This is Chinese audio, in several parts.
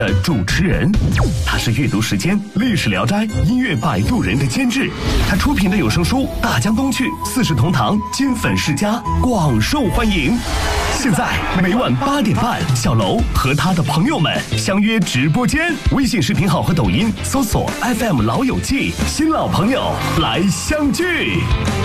主持人，他是阅读时间、历史聊斋、音乐摆渡人的监制，他出品的有声书《大江东去》、四世同堂、金粉世家广受欢迎。现在每晚8点半，小楼和他的朋友们相约直播间，微信视频号和抖音搜索 FM 老友记，新老朋友来相聚。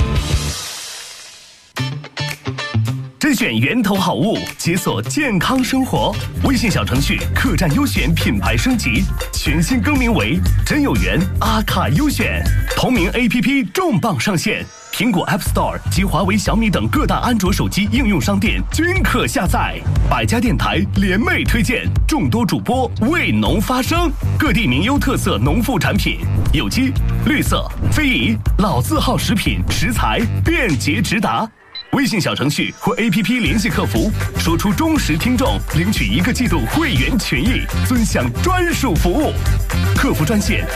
甄选源头好物，解锁健康生活。微信小程序客栈优选品牌升级，全新更名为真有缘阿卡优选。同名 APP 重磅上线，苹果 App Store 及华为、小米等各大安卓手机应用商店均可下载。百家电台联袂推荐，众多主播为农发声，各地名优特色农副产品，有机、绿色、非遗、老字号食品食材便捷直达。微信小程序或 APP 联系客服，说出忠实听众，领取1个季度会员权益，尊享专属服务。客服专线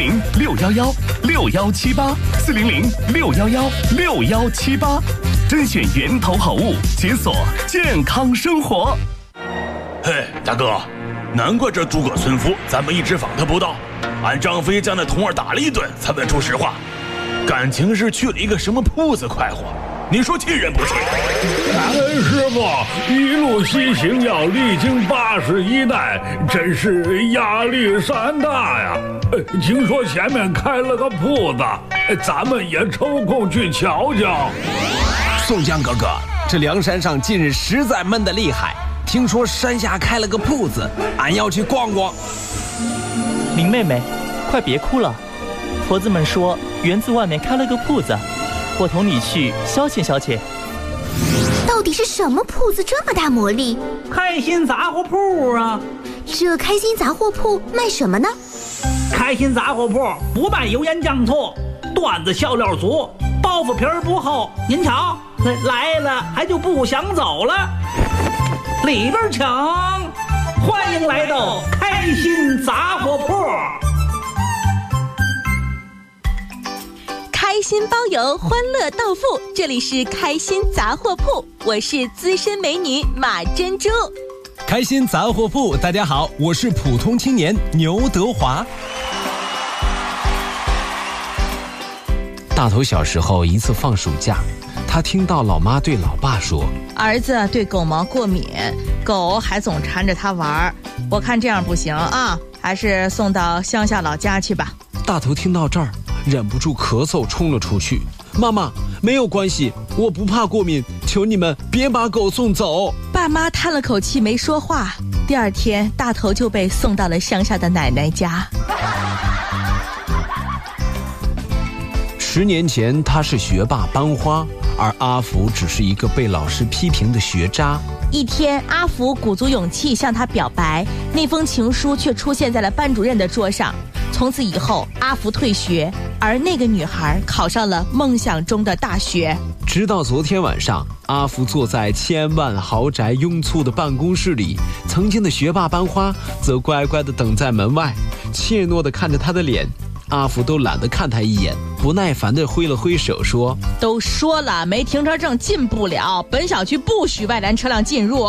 400-611-6178，400-611-6178，甄选源头好物，解锁健康生活。 嘿，大哥，难怪这诸葛村夫咱们一直访他不到，俺张飞将那童儿打了一顿，才问出实话，感情是去了一个什么铺子快活。你说气人不气？ 师傅一路西行要历经81代，真是压力山大呀！听说前面开了个铺子，咱们也抽空去瞧瞧。 宋江哥哥，这梁山上近日实在闷得厉害，听说山下开了个铺子，俺要去逛逛。 林妹妹，快别哭了，婆子们说园子外面开了个铺子，我同你去消遣消遣。 到底是什么铺子这么大魔力？ 开心杂货铺啊！ 这开心杂货铺卖什么呢？ 开心杂货铺不卖油盐酱醋，段子笑料足，包袱皮儿不厚。您瞧，来了还就不想走了。里边请，欢迎来到开心杂货铺。 开心包邮，欢乐到付，这里是开心杂货铺，我是资深美女马珍珠。 开心杂货铺，大家好，我是普通青年牛德华。大头小时候一次放暑假，他听到老妈对老爸说， 儿子对狗毛过敏，狗还总缠着他玩，我看这样不行啊，还是送到乡下老家去吧。 大头听到这儿忍不住咳嗽冲了出去，妈妈，没有关系，我不怕过敏，求你们别把狗送走。 爸妈叹了口气没说话，第二天大头就被送到了乡下的奶奶家。 10年前他是学霸班花，而阿福只是一个被老师批评的学渣。 一天，阿福鼓足勇气向他表白，那封情书却出现在了班主任的桌上。从此以后，阿福退学，而那个女孩考上了梦想中的大学。 直到昨天晚上，阿福坐在千万豪宅拥簇的办公室里，曾经的学霸班花则乖乖地等在门外，怯懦地看着他的脸。阿福都懒得看他一眼，不耐烦地挥了挥手说， 都说了没停车证进不了，本小区不许外拦车辆进入。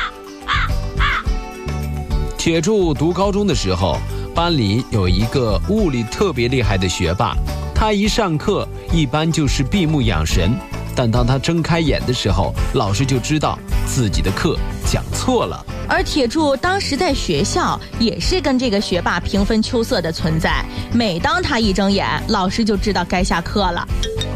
铁柱读高中的时候，班里有一个物理特别厉害的学霸，他一上课一般就是闭目养神，但当他睁开眼的时候，老师就知道自己的课讲错了。 而铁柱当时在学校也是跟这个学霸平分秋色的存在，每当他一睁眼，老师就知道该下课了。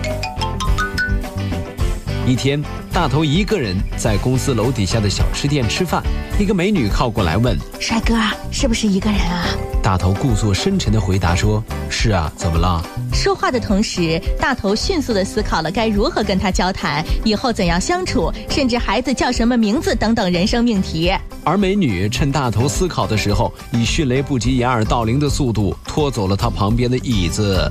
一天，大头一个人在公司楼底下的小吃店吃饭，一个美女靠过来问， 帅哥，是不是一个人啊？ 大头故作深沉地回答说，是啊，怎么了？ 说话的同时，大头迅速地思考了该如何跟他交谈，以后怎样相处，甚至孩子叫什么名字等等人生命题。 而美女趁大头思考的时候，以迅雷不及掩耳盗铃的速度拖走了他旁边的椅子。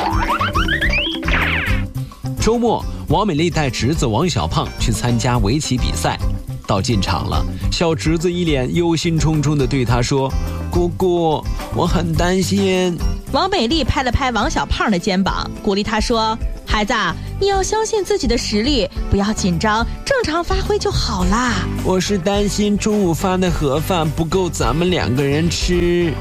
周末，王美丽带侄子王小胖去参加围棋比赛，到进场了，小侄子一脸忧心忡忡地对他说，姑姑，我很担心。 王美丽拍了拍王小胖的肩膀，鼓励他说， 孩子，你要相信自己的实力，不要紧张，正常发挥就好啦。 我是担心中午发的盒饭不够咱们2个人吃。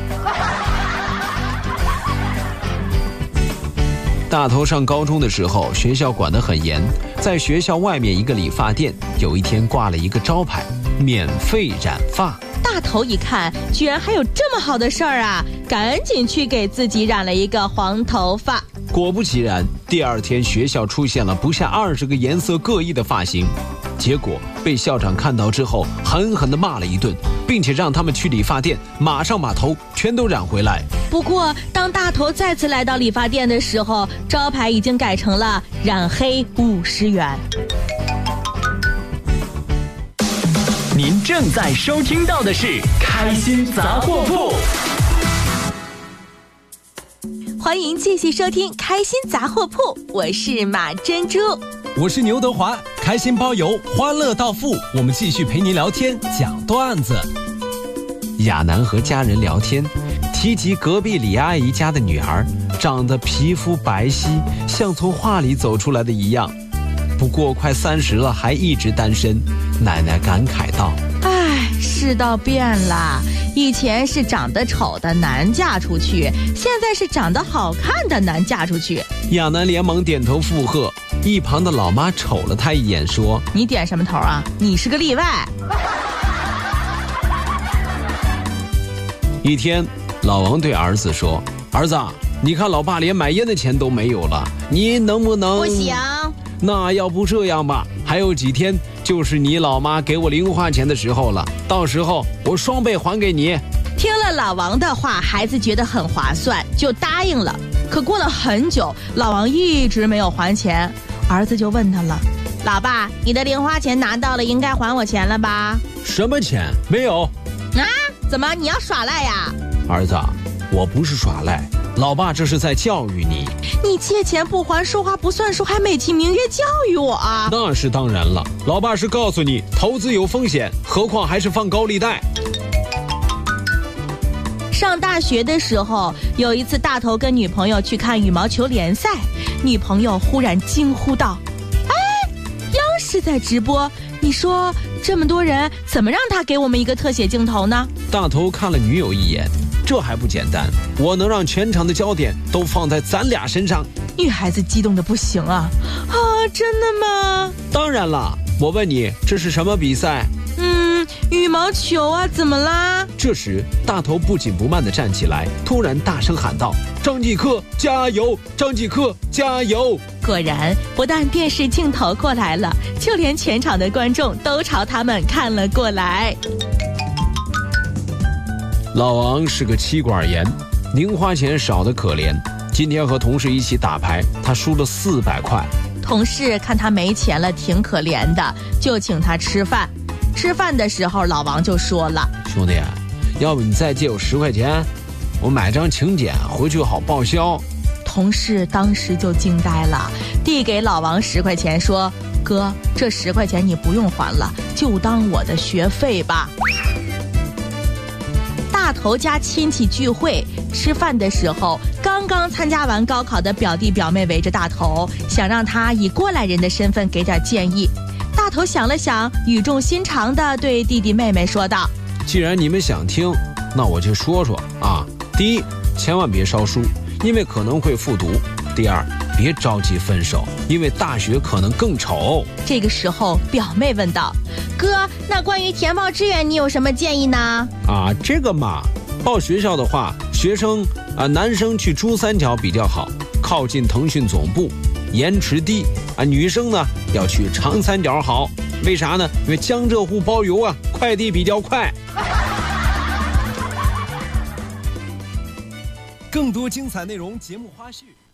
大头上高中的时候，学校管得很严，在学校外面一个理发店，有一天挂了一个招牌，免费染发。 大头一看，居然还有这么好的事儿啊，赶紧去给自己染了一个黄头发。 果不其然，第2天学校出现了不下20个颜色各异的发型，结果被校长看到之后，狠狠地骂了一顿，并且让他们去理发店马上把头全都染回来。 不过，当大头再次来到理发店的时候，招牌已经改成了染黑50元。 您正在收听到的是《开心杂货铺》。 欢迎继续收听《开心杂货铺》，我是马珍珠， 我是牛德华，开心包邮，欢乐到付，我们继续陪您聊天讲段子。 亚楠和家人聊天，提及隔壁李阿姨家的女孩，长得皮肤白皙，像从画里走出来的一样。不过快30了还一直单身，奶奶感慨道： 唉，世道变了，以前是长得丑的难嫁出去，现在是长得好看的难嫁出去。 亚楠连忙点头附和，一旁的老妈瞅了他一眼说： 你点什么头啊？你是个例外。 一天，老王对儿子说：儿子，你看老爸连买烟的钱都没有了，你能不能…… 不行。 那要不这样吧，还有几天就是你老妈给我零花钱的时候了，到时候我双倍还给你。 听了老王的话，孩子觉得很划算，就答应了。可过了很久，老王一直没有还钱，儿子就问他了：老爸，你的零花钱拿到了，应该还我钱了吧？ 什么钱？没有。 啊？怎么你要耍赖呀？ 儿子，我不是耍赖，老爸这是在教育你。 你借钱不还，说话不算数，还美其名曰教育我啊？ 那是当然了，老爸是告诉你投资有风险，何况还是放高利贷。 上大学的时候，有一次大头跟女朋友去看羽毛球联赛，女朋友忽然惊呼道：哎，央视在直播，你说这么多人怎么让他给我们一个特写镜头呢？ 大头看了女友一眼，这还不简单，我能让全场的焦点都放在咱俩身上。 女孩子激动的不行啊！啊，真的吗？ 当然了，我问你，这是什么比赛？ 羽毛球啊，怎么啦？ 这时大头不紧不慢地站起来，突然大声喊道：张继科加油，张继科加油！ 果然，不但电视镜头过来了，就连全场的观众都朝他们看了过来。 老王是个妻管严，零花钱少得可怜。今天和同事一起打牌，他输了400块。 同事看他没钱了，挺可怜的，就请他吃饭。吃饭的时候，老王就说了： 兄弟，要不你再借我10块钱，我买张请柬回去好报销。 同事当时就惊呆了，递给老王10块钱说：哥，这10块钱你不用还了，就当我的学费吧。大头家亲戚聚会，吃饭的时候，刚刚参加完高考的表弟表妹围着大头，想让他以过来人的身份给点建议。大头想了想，语重心长地对弟弟妹妹说道： 既然你们想听，那我就说说啊。第一，千万别烧书，因为可能会复读。第二，别着急分手，因为大学可能更丑。 这个时候，表妹问道：哥，那关于填报志愿你有什么建议呢？ 啊，这个嘛，报学校的话，学生男生去珠三角比较好，靠近腾讯总部，延迟低啊。女生呢要去长三角好，为啥呢？因为江浙沪包邮啊，快递比较快。 更多精彩内容，节目花絮。